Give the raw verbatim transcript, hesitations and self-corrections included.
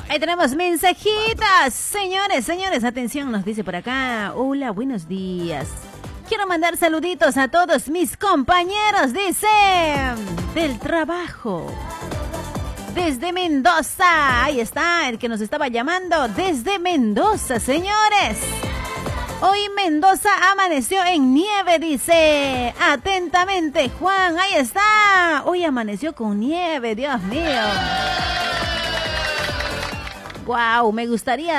Ahí tenemos mensajitas. Señores, señores, atención, nos dice por acá. Hola, buenos días. Quiero mandar saluditos a todos mis compañeros, dice, del trabajo. Desde Mendoza. Ahí está, el que nos estaba llamando desde Mendoza, señores. Hoy Mendoza amaneció en nieve, dice. Atentamente, Juan, ahí está. Hoy amaneció con nieve, Dios mío. Wow, me gustaría